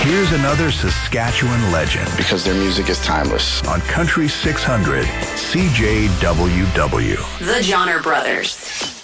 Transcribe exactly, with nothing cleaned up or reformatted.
Here's another Saskatchewan legend. Because their music is timeless. On Country six hundred, C J W W. The Johnner Brothers.